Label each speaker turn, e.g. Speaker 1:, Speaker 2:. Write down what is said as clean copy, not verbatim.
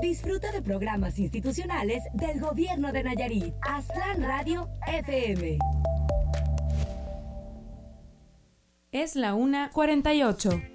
Speaker 1: Disfruta de programas institucionales del Gobierno de Nayarit. Aztlán Radio FM.
Speaker 2: Es la 1:48.